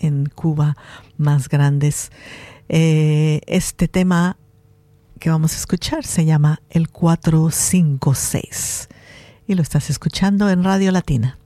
en Cuba más grandes. Este tema que vamos a escuchar se llama El 456 y lo estás escuchando en Radio Latina.